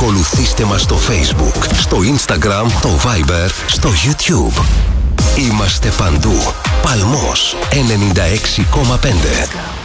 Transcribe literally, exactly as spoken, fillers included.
Ακολουθήστε μας στο Facebook, στο Instagram, το Viber, στο YouTube. Είμαστε παντού. Παλμός ενενήντα έξι κόμμα πέντε.